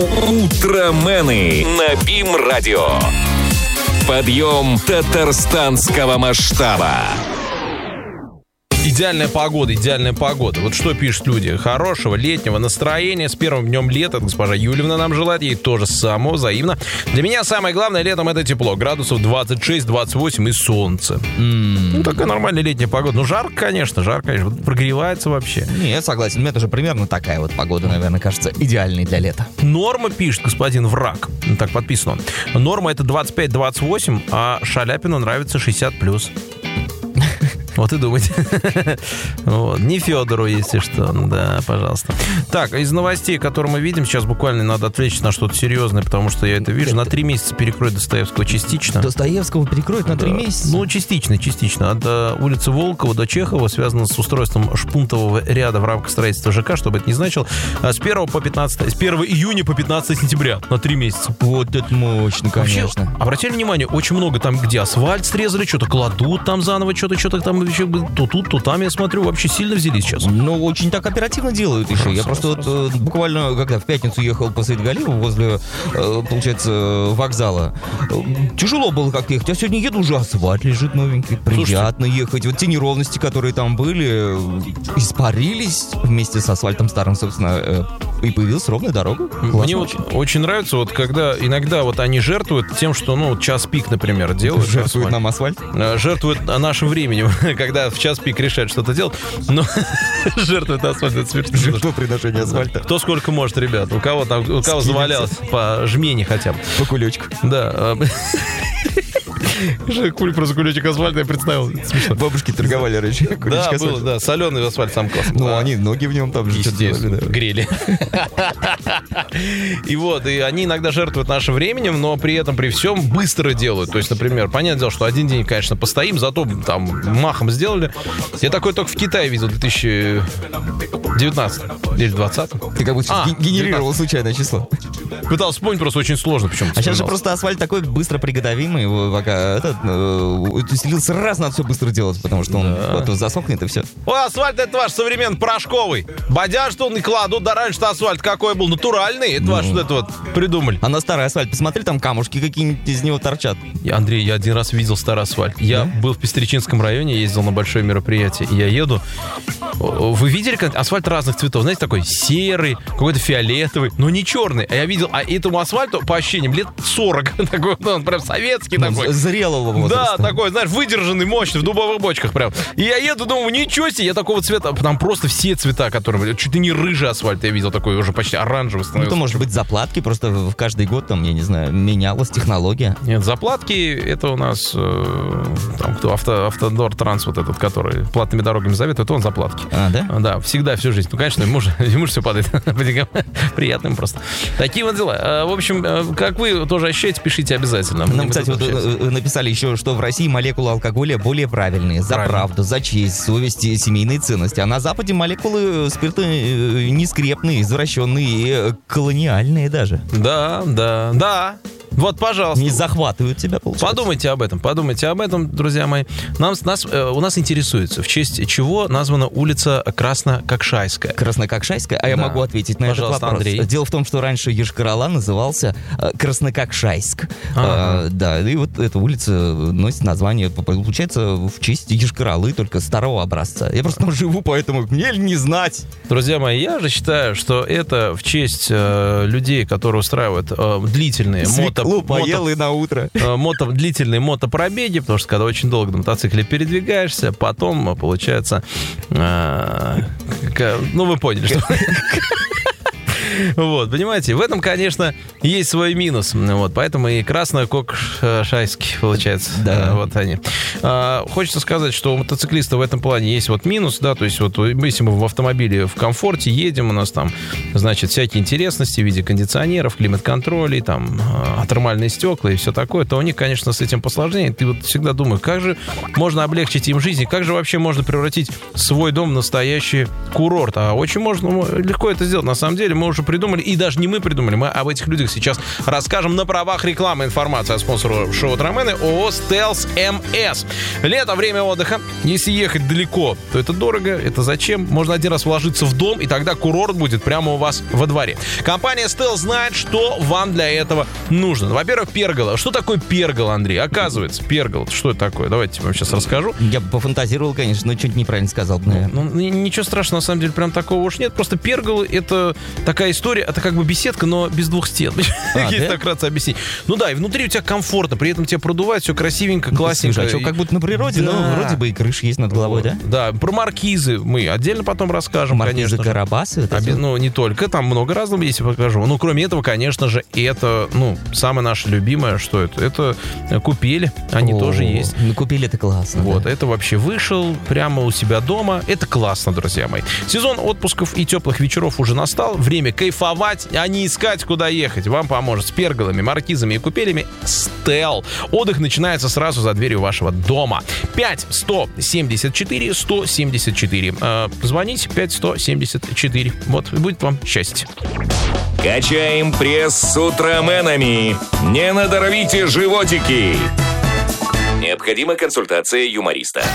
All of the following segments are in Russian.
Утромены на БИМ-радио. Подъем татарстанского масштаба. Идеальная погода. Вот что пишут люди. Хорошего летнего настроения с первым днем лета. Госпожа Юльевна нам желает, ей тоже самого, взаимно. Для меня самое главное летом — это тепло. Градусов 26-28 и солнце. Ну, такая нормальная летняя погода. Ну, жарко, конечно. Прогревается вообще. Не, я согласен. У меня тоже примерно такая вот погода, наверное, кажется идеальной для лета. Норма, пишет господин Враг. Так подписано. Норма — это 25-28, а Шаляпину нравится 60+. Вот и думайте. Вот. Не Федору, если что. Да, пожалуйста. Так, из новостей, которые мы видим, сейчас буквально надо отвлечься на что-то серьезное, потому что я это вижу. На 3 месяца перекроют Достоевского частично. Достоевского перекроют на 3 месяца? Ну, частично. От улицы Волкова до Чехова, связано с устройством шпунтового ряда в рамках строительства ЖК, чтобы это не значило, с 1 июня по 15 сентября на 3 месяца. Вот это мощно, конечно. Вообще, обратили внимание, очень много там, где асфальт срезали, что-то кладут там заново, что-то там еще то тут, то там, я смотрю, вообще сильно взялись сейчас. Ну, очень так оперативно делают еще. Я просто буквально, когда в пятницу ехал по Саидгалиеву возле, получается, вокзала, тяжело было как-то ехать. А сегодня еду, уже асфальт лежит новенький. Приятно ехать. Вот те неровности, которые там были, испарились вместе с асфальтом старым, собственно, и появилась ровная дорога. Мне вот очень нравится, вот когда иногда вот они жертвуют тем, что, ну, час пик, например, делают. Жертвуют нам асфальт? Жертвуют нашим временем, когда в час пик решают что-то делать, но жертвуют асфальт, это смешно. Жертвоприношение асфальта. Кто сколько может, ребят. У кого завалялось по жмени хотя бы. По кулечку. Да. Просто кулечек асфальта, я представил. Смешно. Бабушки торговали раньше. Да, было, да. Соленый асфальт сам классный. Ну, они ноги в нем там же грели. И вот, и они иногда жертвуют нашим временем, но при этом, при всем, быстро делают. То есть, например, понятное дело, что один день, конечно, постоим, зато там махом сделали. Я такое только в Китае видел в 2019 или 2020. Ты как будто генерировал случайное число. Пытался вспомнить, просто очень сложно. А сейчас же просто асфальт такой быстро приготовимый, пока раз надо все быстро делать, потому что он засохнет и все. О, асфальт — это ваш современный порошковый. Бодяж, что он и кладут, да раньше-то асфальт какой был, натуральный. Это ваш вот это вот придумали. А на старый асфальт, посмотри, там камушки какие-нибудь из него торчат. Андрей, я один раз видел старый асфальт. Я был в Пестричинском районе, ездил на большое мероприятие, и я еду. Вы видели асфальт разных цветов? Знаете, такой серый, какой-то фиолетовый, но не черный. А я видел, этому асфальту, по ощущениям, лет 40. Такой, он прям советский такой. Зрелого возраста. Да, такой, знаешь, выдержанный, мощный, в дубовых бочках прям. И я еду, думаю, ничего себе, я такого цвета. Там просто все цвета, которые... Чуть ли не рыжий асфальт я видел, такой уже почти оранжевый становился. Ну, это может быть заплатки, просто в каждый год, там, я не знаю, менялась технология. Нет, заплатки, это у нас там кто, Автодор Транс, вот этот, который платными дорогами зовет, это он заплатки. А, да? Да, всегда, всю жизнь. Ну, конечно, ему же все падает. Приятно им просто. Такие вот дела. В общем, как вы тоже ощущаете, пишите обязательно. Нам, кстати, вот написали еще, что в России молекулы алкоголя более правильные. За правду, за честь, совесть и семейные ценности. А на Западе молекулы спирта нескрепные, извращенные и колониальные даже. Да. Вот, пожалуйста. Не захватывают тебя, получается. Подумайте об этом, друзья мои. У нас интересуется, в честь чего названа улица Краснококшайская. Краснококшайская? А я могу ответить на этот вопрос. Андрей. Дело в том, что раньше Йошкар-Олы назывался Краснококшайск. Да, и вот эта улица носит название, получается, в честь Йошкар-Олы, только старого образца. Я просто там живу, поэтому мне не знать. Друзья мои, я же считаю, что это в честь людей, которые устраивают длительные поел и на утро. Длительные мотопробеги, потому что когда очень долго на мотоцикле передвигаешься, потом получается... вы поняли, что... Вот, понимаете, в этом, конечно, есть свой минус. Вот, поэтому и краснококшайский, получается. Да. Вот они. Хочется сказать, что у мотоциклиста в этом плане есть вот минус, да, то есть вот если мы в автомобиле в комфорте едем, у нас там, значит, всякие интересности в виде кондиционеров, климат-контролей, там, термальные стекла и все такое, то у них, конечно, с этим посложнее. Ты вот всегда думаешь, как же можно облегчить им жизнь, как же вообще можно превратить свой дом в настоящий курорт. А очень легко это сделать. На самом деле мы уже что придумали, и даже не мы придумали, мы об этих людях сейчас расскажем на правах рекламы. Информация о спонсоре шоу «Утромены» ООО «Стелс МС». Лето, время отдыха. Если ехать далеко, то это дорого, это зачем? Можно один раз вложиться в дом, и тогда курорт будет прямо у вас во дворе. Компания «Стелс» знает, что вам для этого нужно. Во-первых, пергола. Что такое пергола, Андрей? Оказывается, пергола. Что это такое? Давайте я вам сейчас расскажу. Я бы пофантазировал, конечно, но что-нибудь неправильно сказал, наверное. Ничего страшного, на самом деле, прям такого уж нет. Просто пергола — это такая история, это как бы беседка, но без двух стен. Если так вкратце объяснить. Ну да, и внутри у тебя комфортно, при этом тебя продувает, все красивенько, классненько. Слушай, а что, как будто на природе, да. Но вроде бы и крыша есть над головой, да? Да, про маркизы мы отдельно потом расскажем, маркизы, конечно. Карабасы? Ну, не только, там много разного, если покажу. Ну, кроме этого, конечно же, это, самое наше любимое, что это? Это купели, они тоже есть. Ну, купели — это классно. Вот, это вообще вышел прямо у себя дома. Это классно, друзья мои. Сезон отпусков и теплых вечеров уже настал. Время кайфовать, а не искать, куда ехать. Вам поможет с перголами, маркизами и купелями Стел. Отдых начинается сразу за дверью вашего дома. 5-174-174. Звоните 5-174. Вот, и будет вам счастье. Качаем пресс с утроменами. Не надорвите животики. Необходима консультация юмориста.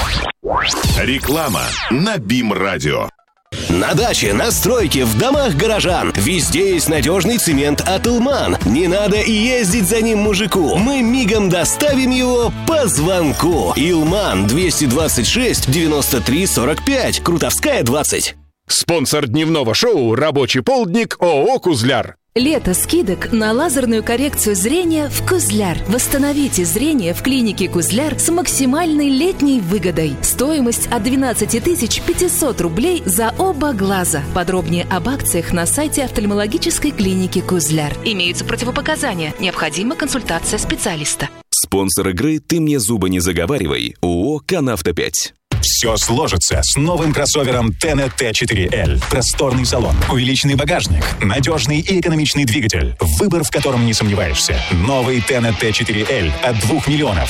Реклама на БИМ-радио. На даче, на стройке, в домах горожан. Везде есть надежный цемент от «Илман». Не надо и ездить за ним мужику. Мы мигом доставим его по звонку. «Илман» 226 93 45. Крутовская, 20. Спонсор дневного шоу «Рабочий полдник» ООО «Кузляр». Лето скидок на лазерную коррекцию зрения в Кузляр. Восстановите зрение в клинике Кузляр с максимальной летней выгодой. Стоимость от 12 500 рублей за оба глаза. Подробнее об акциях на сайте офтальмологической клиники Кузляр. Имеются противопоказания. Необходима консультация специалиста. Спонсор игры «Ты мне зубы не заговаривай» ООО «Канавто-5». Все сложится с новым кроссовером Tennet T4L. Просторный салон, увеличенный багажник, надежный и экономичный двигатель. Выбор, в котором не сомневаешься. Новый Tennet T4L от 2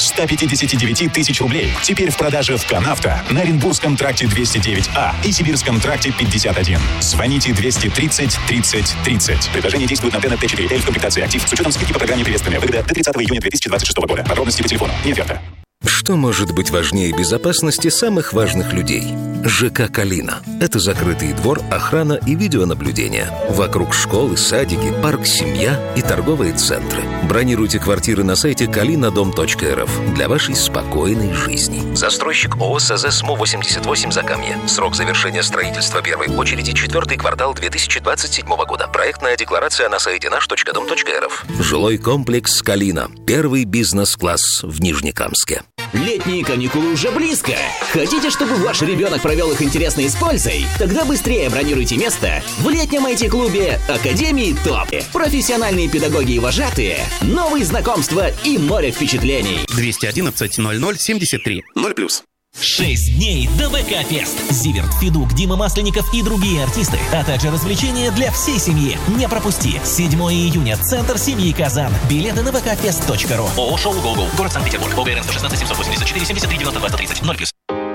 159 000 рублей. Теперь в продаже в Канавто, на Оренбургском тракте 209А и Сибирском тракте 51. Звоните 230 30 30. Предложение действует на Tennet T4L в комплектации «Актив» с учетом скидки по программе «Приветственная выгода» до 30 июня 2026 года. Подробности по телефону. Не оферта. Что может быть важнее безопасности самых важных людей? ЖК «Калина». Это закрытый двор, охрана и видеонаблюдение. Вокруг школы, садики, парк, семья и торговые центры. Бронируйте квартиры на сайте kalinadom.rf для вашей спокойной жизни. Застройщик ООО СЗ СМУ-88 Закамье. Срок завершения строительства первой очереди 4-й квартал 2027 года. Проектная декларация на сайте наш.дом.рф. Жилой комплекс «Калина». Первый бизнес-класс в Нижнекамске. Летние каникулы уже близко. Хотите, чтобы ваш ребенок провел их интересно и с пользой? Тогда быстрее бронируйте место в летнем IT-клубе Академии ТОП. Профессиональные педагоги и вожатые, новые знакомства и море впечатлений. 211 00 73 0+. 6 дней до ВК-фест. Зиверт, Федук, Дима Масленников и другие артисты, а также развлечения для всей семьи. Не пропусти. 7 июня. Центр семьи Казан. Билеты на vkfest.ru. ООО «Шоу Гогол». Город Санкт-Петербург. ОГРН 116 784 73 92 130 0+.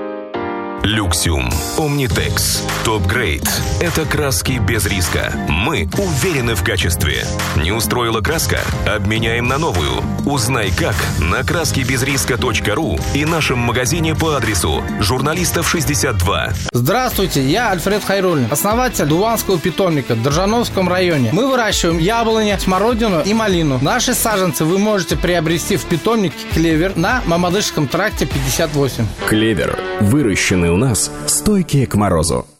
Люксиум. Omnitex. Топ-грейд. Это краски без риска. Мы уверены в качестве. Не устроила краска? Обменяем на новую. Узнай как на краскибезриска.ру и нашем магазине по адресу Журналистов 62. Здравствуйте, я Альфред Хайруллин, основатель Дуванского питомника в Држановском районе. Мы выращиваем яблони, смородину и малину. Наши саженцы вы можете приобрести в питомнике «Клевер» на Мамадышском тракте 58. «Клевер». Выращенный у нас, стойкие к морозу.